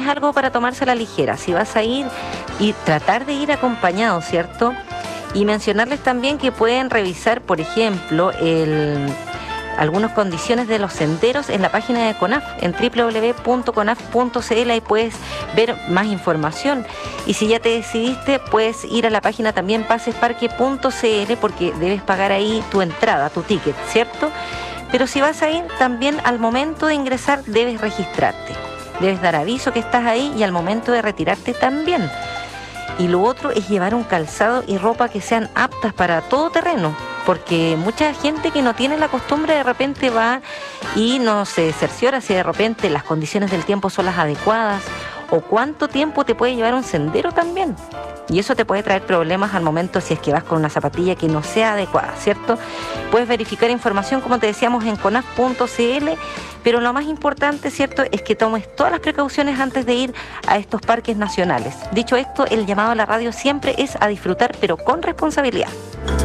es algo para tomarse a la ligera. Si vas a ir y tratar de ir acompañado, ¿cierto? Y mencionarles también que pueden revisar, por ejemplo, algunas condiciones de los senderos en la página de CONAF, en www.conaf.cl, ahí puedes ver más información. Y si ya te decidiste, puedes ir a la página también pasesparque.cl, porque debes pagar ahí tu entrada, tu ticket, ¿cierto? Pero si vas a ir, también al momento de ingresar debes registrarte. Debes dar aviso que estás ahí y al momento de retirarte también. Y lo otro es llevar un calzado y ropa que sean aptas para todo terreno, porque mucha gente que no tiene la costumbre de repente va y no se cerciora si de repente las condiciones del tiempo son las adecuadas o cuánto tiempo te puede llevar un sendero también. Y eso te puede traer problemas al momento si es que vas con una zapatilla que no sea adecuada, ¿cierto? Puedes verificar información, como te decíamos, en conaf.cl, pero lo más importante, ¿cierto?, es que tomes todas las precauciones antes de ir a estos parques nacionales. Dicho esto, el llamado a la radio siempre es a disfrutar, pero con responsabilidad.